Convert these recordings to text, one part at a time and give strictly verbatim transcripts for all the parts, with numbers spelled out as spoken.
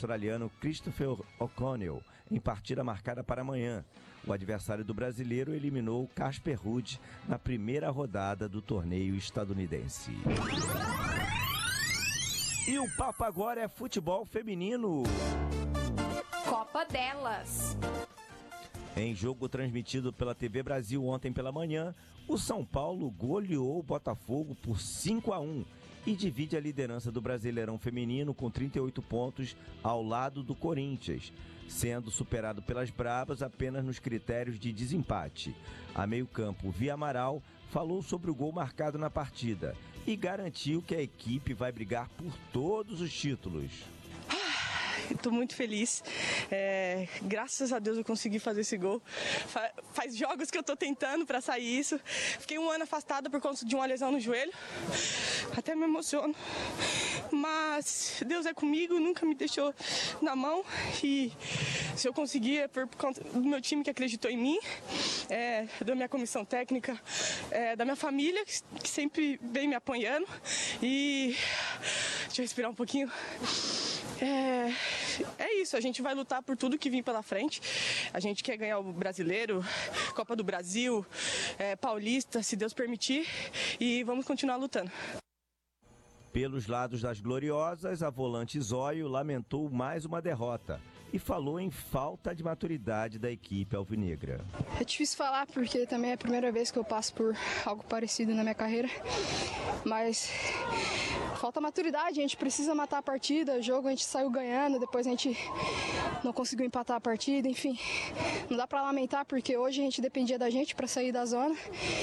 australiano Christopher O'Connell, em partida marcada para amanhã. O adversário do brasileiro eliminou Casper Ruud na primeira rodada do torneio estadunidense. E o papo agora é futebol feminino. Copa delas. Em jogo transmitido pela T V Brasil ontem pela manhã, o São Paulo goleou o Botafogo por cinco a um e divide a liderança do Brasileirão Feminino com trinta e oito pontos ao lado do Corinthians, sendo superado pelas Bravas apenas nos critérios de desempate. A meio-campo, Via Amaral falou sobre o gol marcado na partida e garantiu que a equipe vai brigar por todos os títulos. Estou muito feliz, é, graças a Deus eu consegui fazer esse gol. Fa- faz jogos que eu estou tentando para sair isso. Fiquei um ano afastada por conta de uma lesão no joelho, até me emociono, mas Deus é comigo, nunca me deixou na mão, e se eu conseguir é por conta do meu time que acreditou em mim, é, da minha comissão técnica, é, da minha família que, que sempre vem me apoiando. E deixa eu respirar um pouquinho. É, é isso, a gente vai lutar por tudo que vem pela frente. A gente quer ganhar o Brasileiro, Copa do Brasil, é, Paulista, se Deus permitir, e vamos continuar lutando. Pelos lados das gloriosas, a volante Zóio lamentou mais uma derrota e falou em falta de maturidade da equipe alvinegra. É difícil falar porque também é a primeira vez que eu passo por algo parecido na minha carreira, mas falta maturidade, a gente precisa matar a partida, o jogo a gente saiu ganhando, depois a gente não conseguiu empatar a partida, enfim, não dá para lamentar porque hoje a gente dependia da gente para sair da zona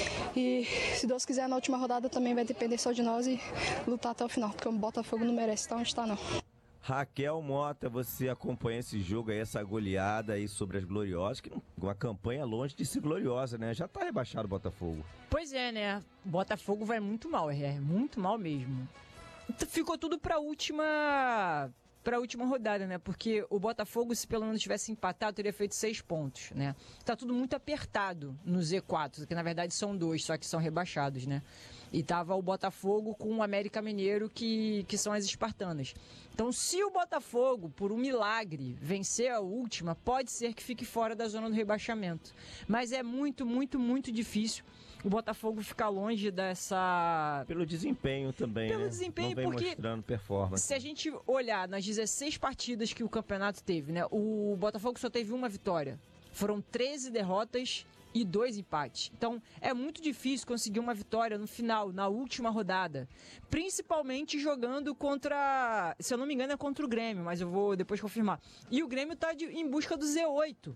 e se Deus quiser na última rodada também vai depender só de nós e lutar até o final, porque o Botafogo não merece estar onde está não. Raquel Mota, você acompanha esse jogo aí, essa goleada aí sobre as gloriosas, que não, uma campanha longe de ser gloriosa, né? Já tá rebaixado o Botafogo. Pois é, né? Botafogo vai muito mal, é muito mal mesmo. Ficou tudo pra última... Pra última rodada, né? Porque o Botafogo, se pelo menos tivesse empatado, teria feito seis pontos, né? Tá tudo muito apertado no Z quatro, que na verdade são dois, só que são rebaixados, né? E tava o Botafogo com o América Mineiro, que, que são as espartanas. Então, se o Botafogo, por um milagre, vencer a última, pode ser que fique fora da zona do rebaixamento. Mas é muito, muito, muito difícil o Botafogo ficar longe dessa... Pelo desempenho também, Pelo né? desempenho, não vem porque mostrando performance. Se a gente olhar nas dezesseis partidas que o campeonato teve, né? O Botafogo só teve uma vitória. Foram treze derrotas e dois empates. Então, é muito difícil conseguir uma vitória no final, na última rodada. Principalmente jogando contra... Se eu não me engano, é contra o Grêmio, mas eu vou depois confirmar. E o Grêmio tá de, em busca do Z oito.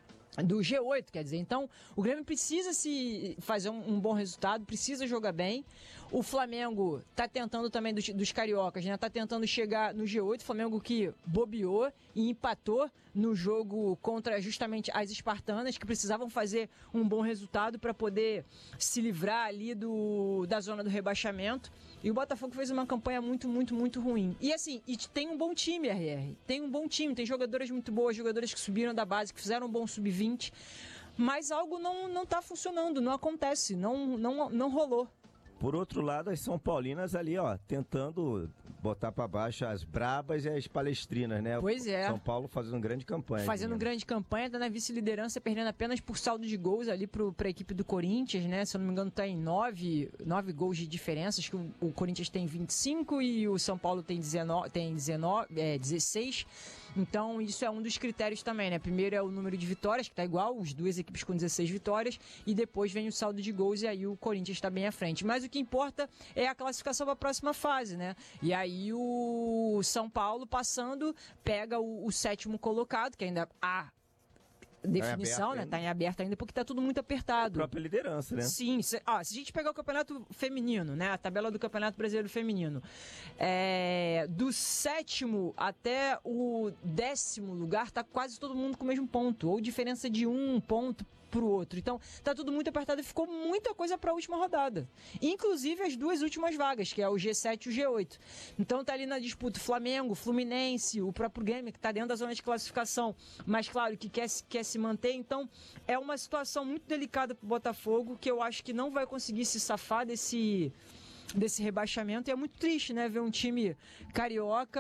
Do G oito, quer dizer. Então, o Grêmio precisa se fazer um, um bom resultado, precisa jogar bem. O Flamengo tá tentando também, dos, dos cariocas, né? Tá tentando chegar no G oito. O Flamengo que bobeou e empatou no jogo contra justamente as espartanas, que precisavam fazer um bom resultado para poder se livrar ali do, da zona do rebaixamento. E o Botafogo fez uma campanha muito, muito, muito ruim. E assim, e tem um bom time, R R. Tem um bom time, tem jogadoras muito boas, jogadoras que subiram da base, que fizeram um bom sub vinte. Mas algo não, não tá funcionando, não acontece, não, não, não rolou. Por outro lado, as São Paulinas ali, ó, tentando botar pra baixo as brabas e as palestrinas, né? Pois é. São Paulo fazendo grande campanha. Fazendo né? grande campanha, tá na vice-liderança, perdendo apenas por saldo de gols ali pro, pra equipe do Corinthians, né? Se eu não me engano, tá em nove, nove gols de diferença. Acho que o, o Corinthians tem vinte e cinco e o São Paulo tem, dezenove, tem dezenove, é, dezesseis. Então, isso é um dos critérios também, né? Primeiro é o número de vitórias, que tá igual, as duas equipes com dezesseis vitórias, e depois vem o saldo de gols e aí o Corinthians tá bem à frente. Mas o que importa é a classificação para a próxima fase, né? E aí o São Paulo passando, pega o, o sétimo colocado, que ainda há definição, tá né? Tá em aberto ainda, porque tá tudo muito apertado. A própria liderança, né? Sim. Se, ó, se a gente pegar o campeonato feminino, né? A tabela do Campeonato Brasileiro Feminino, é, do sétimo até o décimo lugar, tá quase todo mundo com o mesmo ponto, ou diferença de um ponto pro outro. Então, tá tudo muito apertado e ficou muita coisa pra última rodada. Inclusive as duas últimas vagas, que é o G sete e o G oito. Então tá ali na disputa Flamengo, Fluminense, o próprio Grêmio, que tá dentro da zona de classificação, mas claro que quer, quer se manter. Então, é uma situação muito delicada pro Botafogo, que eu acho que não vai conseguir se safar desse, desse rebaixamento. E é muito triste, né, ver um time carioca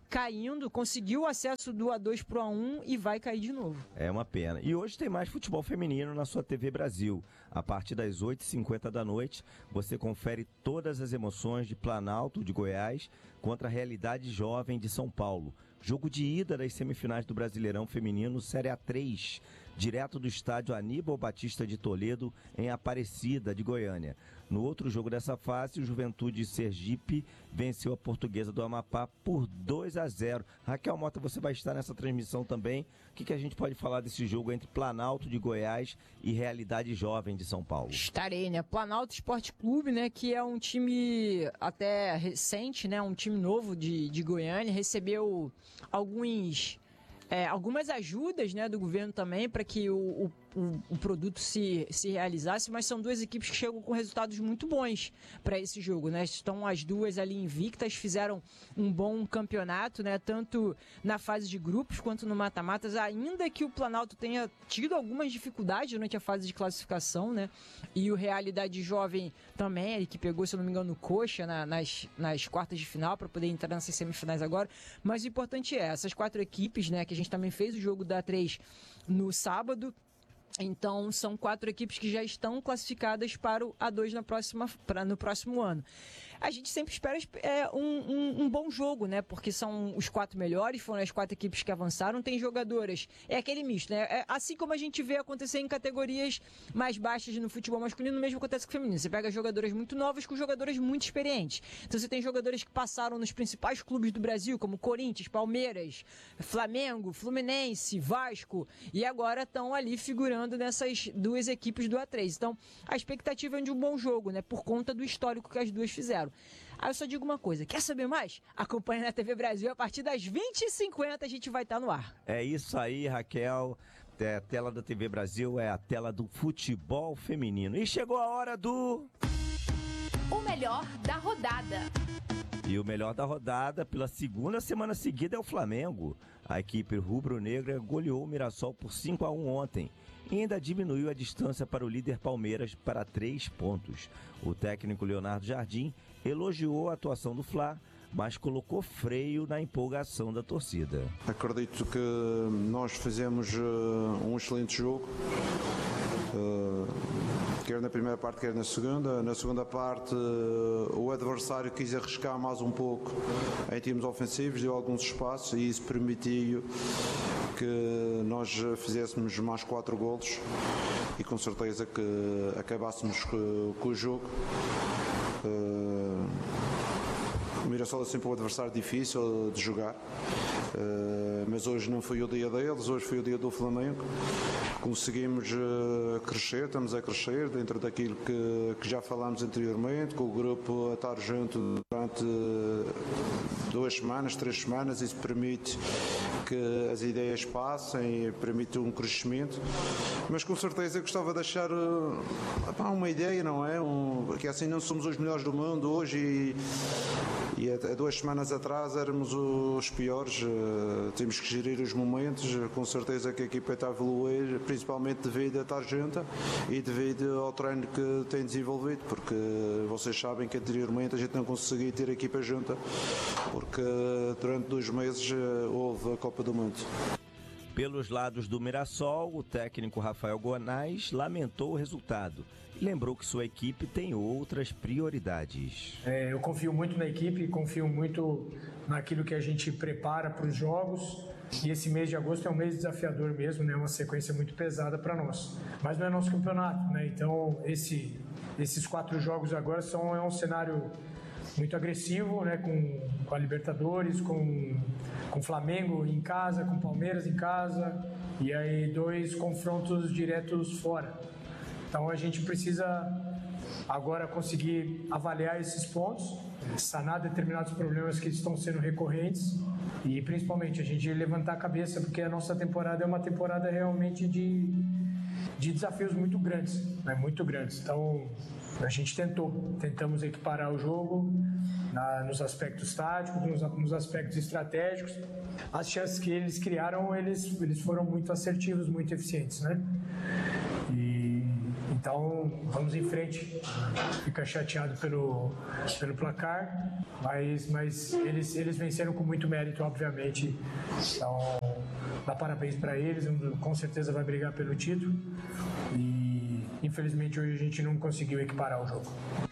caindo, conseguiu o acesso do A dois pro A um e vai cair de novo. É uma pena. E hoje tem mais futebol feminino na sua T V Brasil. A partir das oito e cinquenta da noite, você confere todas as emoções de Planalto, de Goiás, contra a Realidade Jovem de São Paulo. Jogo de ida das semifinais do Brasileirão Feminino Série A três, direto do estádio Aníbal Batista de Toledo, em Aparecida, de Goiânia. No outro jogo dessa fase, o Juventude Sergipe venceu a Portuguesa do Amapá por dois a zero. Raquel Mota, você vai estar nessa transmissão também. O que, que a gente pode falar desse jogo entre Planalto de Goiás e Realidade Jovem de São Paulo? Estarei, né? Planalto Esporte Clube, né? Que é um time até recente, né? Um time novo de, de Goiânia. Recebeu alguns... É, algumas ajudas, né, do governo também para que o, o, o produto se, se realizasse, mas são duas equipes que chegam com resultados muito bons para esse jogo, né? Estão as duas ali invictas, fizeram um bom campeonato, né, tanto na fase de grupos quanto no mata-matas, ainda que o Planalto tenha tido algumas dificuldades durante a fase de classificação, né? E o Realidade Jovem também, ele que pegou, se eu não me engano, o Coxa na, nas, nas quartas de final para poder entrar nessas semifinais agora. Mas o importante é, essas quatro equipes, né, que a gente também fez o jogo da A três no sábado. Então, são quatro equipes que já estão classificadas para o A dois na próxima, pra, no próximo ano. A gente sempre espera é, um, um, um bom jogo, né? Porque são os quatro melhores, foram as quatro equipes que avançaram. Tem jogadoras, é aquele misto, né? É, assim como a gente vê acontecer em categorias mais baixas no futebol masculino, mesmo acontece com o feminino. Você pega jogadoras muito novas com jogadoras muito experientes. Então, você tem jogadoras que passaram nos principais clubes do Brasil, como Corinthians, Palmeiras, Flamengo, Fluminense, Vasco, e agora estão ali figurando nessas duas equipes do A três. Então, a expectativa é de um bom jogo, né? Por conta do histórico que as duas fizeram. Aí eu só digo uma coisa, quer saber mais? Acompanha na T V Brasil, a partir das vinte e cinquenta a gente vai estar no ar. É isso aí, Raquel. É, a tela da T V Brasil é a tela do futebol feminino. E chegou a hora do... O melhor da rodada. E o melhor da rodada, pela segunda semana seguida, é o Flamengo. A equipe rubro-negra goleou o Mirassol por cinco a um ontem e ainda diminuiu a distância para o líder Palmeiras para três pontos. O técnico Leonardo Jardim elogiou a atuação do Fla, mas colocou freio na empolgação da torcida. Acredito que nós fizemos uh, um excelente jogo, uh, quer na primeira parte, quer na segunda. Na segunda parte, uh, o adversário quis arriscar mais um pouco em termos ofensivos, deu alguns espaços e isso permitiu que nós fizéssemos mais quatro golos e com certeza que acabássemos com, com o jogo. Uh, O Mirassol é sempre um adversário difícil de jogar, uh, mas hoje não foi o dia deles, hoje foi o dia do Flamengo. Conseguimos uh, crescer, estamos a crescer dentro daquilo que, que já falámos anteriormente, com o grupo a estar junto durante uh, duas semanas, três semanas. Isso permite que as ideias passem, permite um crescimento, mas com certeza gostava de deixar uh, uma ideia, não é? Um, que assim não somos os melhores do mundo hoje e E há duas semanas atrás éramos os piores, uh, temos que gerir os momentos, com certeza que a equipa está a evoluir, principalmente devido a estar junta e devido ao treino que tem desenvolvido, porque vocês sabem que anteriormente a gente não conseguia ter a equipa junta, porque durante dois meses uh, houve a Copa do Mundo. Pelos lados do Mirassol, o técnico Rafael Gonais lamentou o resultado. Lembrou que sua equipe tem outras prioridades. É, eu confio muito na equipe, confio muito naquilo que a gente prepara para os jogos. E esse mês de agosto é um mês desafiador mesmo, né? Uma sequência muito pesada para nós. Mas não é nosso campeonato, né? Então esse, esses quatro jogos agora são é um cenário muito agressivo, né? Com, com a Libertadores, com com Flamengo em casa, com Palmeiras em casa e aí dois confrontos diretos fora. Então a gente precisa agora conseguir avaliar esses pontos, sanar determinados problemas que estão sendo recorrentes e principalmente a gente levantar a cabeça, porque a nossa temporada é uma temporada realmente de, de desafios muito grandes, né? Muito grandes. Então a gente tentou, tentamos equiparar o jogo na, nos aspectos táticos, nos, nos aspectos estratégicos. As chances que eles criaram, eles, eles foram muito assertivos, muito eficientes, né? E Então, vamos em frente. Fica chateado pelo, pelo placar, mas, mas eles, eles venceram com muito mérito, obviamente. Então, dá parabéns para eles, com certeza vai brigar pelo título. E, infelizmente, hoje a gente não conseguiu equiparar o jogo.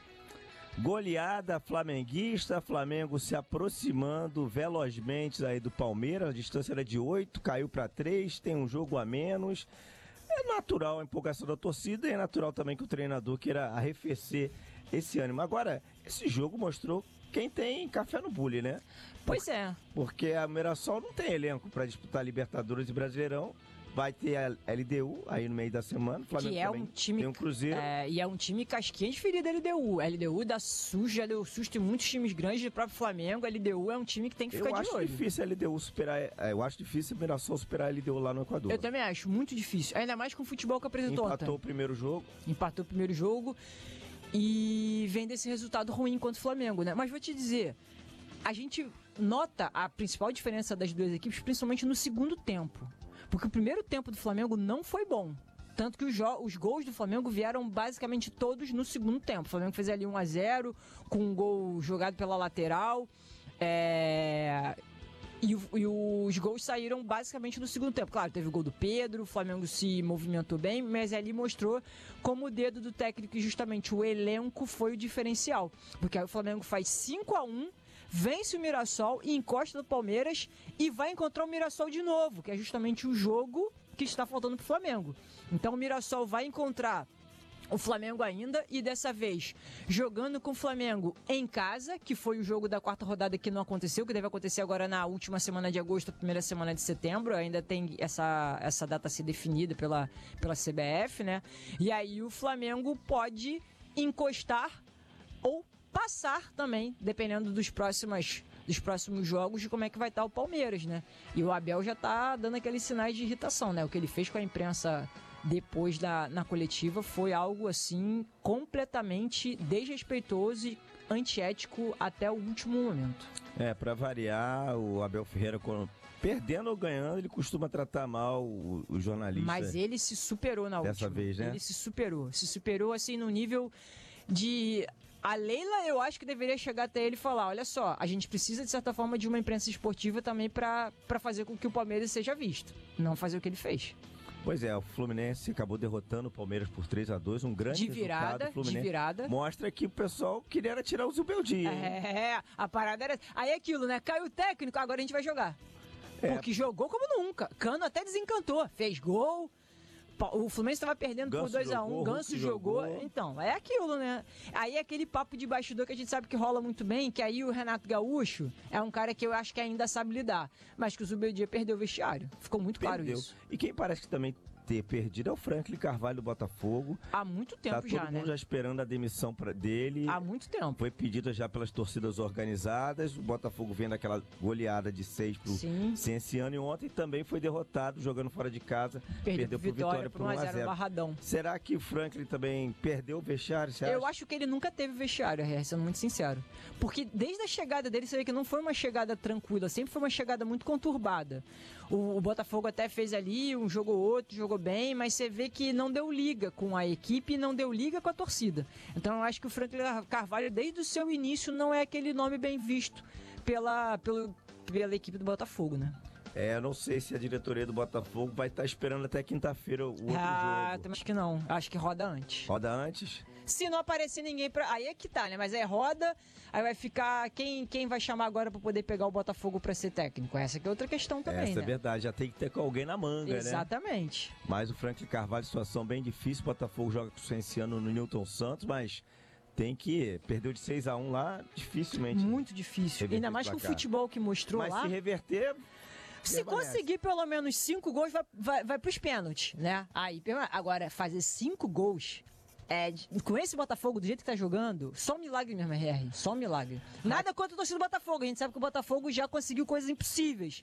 Goleada flamenguista, Flamengo se aproximando velozmente aí do Palmeiras, a distância era de oito, caiu para três, tem um jogo a menos. É natural a empolgação da torcida e é natural também que o treinador queira arrefecer esse ânimo. Agora, esse jogo mostrou quem tem café no bule, né? Pois é. Porque a Mirassol não tem elenco para disputar Libertadores e Brasileirão. Vai ter a L D U aí no meio da semana. O Flamengo que é também um time, tem um Cruzeiro. É, e é um time casquinha de ferida, L D U. L D U dá susto, já deu susto em muitos times grandes do próprio Flamengo. L D U é um time que tem que ficar eu de acho olho. difícil a L D U superar. Eu acho difícil a Mirassol superar a L D U lá no Equador. Eu também acho, muito difícil. Ainda mais com o futebol que apresentou ontem. Empatou o primeiro jogo. Empatou o primeiro jogo e vem desse resultado ruim contra o Flamengo, né? Mas vou te dizer, a gente nota a principal diferença das duas equipes, principalmente no segundo tempo. Porque o primeiro tempo do Flamengo não foi bom. Tanto que os, os gols do Flamengo vieram basicamente todos no segundo tempo. O Flamengo fez ali um a zero, com um gol jogado pela lateral. É... E, e os gols saíram basicamente no segundo tempo. Claro, teve o gol do Pedro, o Flamengo se movimentou bem, mas ali mostrou como o dedo do técnico e justamente o elenco foi o diferencial. Porque aí o Flamengo faz cinco a um, vence o Mirassol e encosta no Palmeiras e vai encontrar o Mirassol de novo, que é justamente o jogo que está faltando para o Flamengo. Então o Mirassol vai encontrar o Flamengo ainda e dessa vez jogando com o Flamengo em casa, que foi o jogo da quarta rodada que não aconteceu, que deve acontecer agora na última semana de agosto, primeira semana de setembro, ainda tem essa, essa data a ser definida pela, pela C B F, né? E aí o Flamengo pode encostar ou passar também, dependendo dos próximos, dos próximos jogos, de como é que vai estar o Palmeiras, né? E o Abel já tá dando aqueles sinais de irritação, né? O que ele fez com a imprensa depois da na coletiva foi algo assim completamente desrespeitoso e antiético até o último momento. É, para variar, o Abel Ferreira, quando perdendo ou ganhando, ele costuma tratar mal o, o jornalista. Mas ele se superou na dessa última. vez, né? Ele se superou, se superou assim no nível de... A Leila, eu acho que deveria chegar até ele e falar, olha só, a gente precisa, de certa forma, de uma imprensa esportiva também para fazer com que o Palmeiras seja visto, não fazer o que ele fez. Pois é, o Fluminense acabou derrotando o Palmeiras por três a dois, um grande de virada, resultado. Fluminense de virada. Mostra que o pessoal queria tirar o Zubeldia. É, a parada era... Aí é aquilo, né? Caiu o técnico, agora a gente vai jogar. É. Porque jogou como nunca. Cano até desencantou, fez gol... O Fluminense estava perdendo Ganso por dois a um, Ganso jogou. jogou. Então, é aquilo, né? Aí é aquele papo de bastidor que a gente sabe que rola muito bem, que aí o Renato Gaúcho é um cara que eu acho que ainda sabe lidar. Mas que o Zubeldia perdeu o vestiário. Ficou muito claro Perdeu. isso. E quem parece que também ter perdido é o Franklin Carvalho do Botafogo. Há muito tempo tá já, todo né? mundo já esperando a demissão pra dele. Há muito tempo. Foi pedida já pelas torcidas organizadas. O Botafogo vendo aquela goleada de seis pro Cienciano e ontem também foi derrotado jogando fora de casa. Perdeu, perdeu por Vitória por por um a zero no Barradão. Será que o Franklin também perdeu o vestiário? Você Eu acha? acho que ele nunca teve vestiário, sendo muito sincero. Porque desde a chegada dele, você vê que não foi uma chegada tranquila, sempre foi uma chegada muito conturbada. O, o Botafogo até fez ali, um jogo ou outro, jogou bem, mas você vê que não deu liga com a equipe e não deu liga com a torcida. Então eu acho que o Franklin Carvalho, desde o seu início, não é aquele nome bem visto pela, pelo, pela equipe do Botafogo, né? É, eu não sei se a diretoria do Botafogo vai estar esperando até quinta-feira o outro ah, jogo. Também acho que não. Acho que roda antes. Roda antes? Se não aparecer ninguém pra... Aí é que tá, né? Mas é roda, aí vai ficar... Quem, quem vai chamar agora pra poder pegar o Botafogo pra ser técnico? Essa que é outra questão também, Essa né? é verdade, já tem que ter com alguém na manga, Exatamente. né? Mas o Franklin Carvalho, situação bem difícil, o Botafogo joga com o Cienciano no Newton Santos, mas... Tem que... Perdeu de seis a um lá, dificilmente. Muito difícil. Ainda mais com o futebol que mostrou mas lá. Mas se reverter... Se conseguir pelo menos cinco gols, vai, vai, vai pros pênaltis, né? Aí, agora, fazer cinco gols... É, com esse Botafogo, do jeito que tá jogando, só um milagre mesmo, R R. Só um milagre. Nada contra o torcedor do Botafogo. A gente sabe que o Botafogo já conseguiu coisas impossíveis.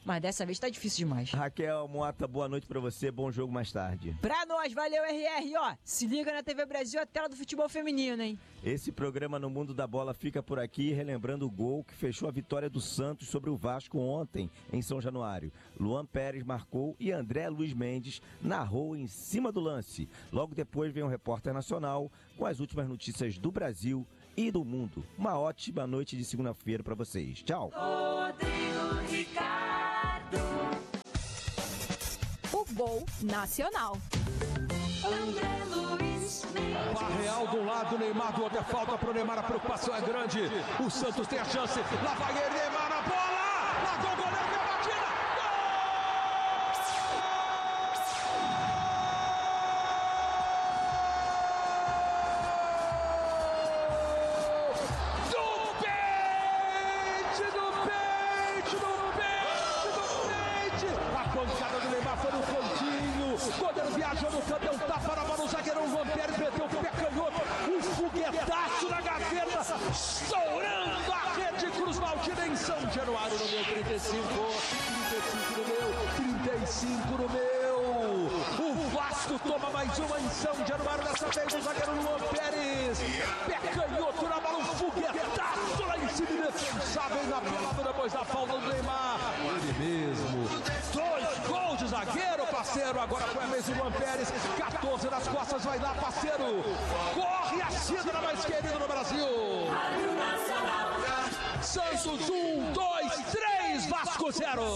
mas dessa vez tá difícil demais. Raquel Mota, boa noite pra você, bom jogo mais tarde. Pra nós, valeu R R, ó, se liga na T V Brasil, a tela do futebol feminino, hein? Esse programa No Mundo da Bola fica por aqui, relembrando o gol que fechou a vitória do Santos sobre o Vasco ontem, em São Januário. Luan Pérez marcou e André Luiz Mendes narrou em cima do lance. Logo depois vem um repórter nacional com as últimas notícias do Brasil e do mundo. Uma ótima noite de segunda-feira pra vocês. Tchau! Rodrigo Ricardo. O gol nacional. André Luiz Mendes. Barreal do lado, Neymar do outro, é falta pro Neymar, a preocupação é grande. O Santos tem a chance, lá vai ele, Neymar na bola, lá vai o goleiro, vem a batida, gol! Do peito, do peito, do peito, do peito! A pancada do Neymar foi no cantinho, o goleiro viajou no canto, deu um tapa na bola, o zagueirão Luan Pérez meteu o pé canhoto, um foguetaço na gaveta, estourando a rede Cruz Maltina em São Januário no meu trinta e cinco, trinta e cinco no meu, trinta e cinco no meu. O Vasco toma mais uma em São Januário, dessa vez o zagueiro Luan Pérez, pé canhoto na bola, um foguetaço lá em cima, indefensável na pelada depois da falta do Neymar. Ele mesmo, dois gols de zagueiro, parceiro, agora foi a vez do Luan Pérez, quatorze nas costas, vai lá, parceiro, corre a cidra mais querida no Brasil. Santos um, dois, três, Vasco zero.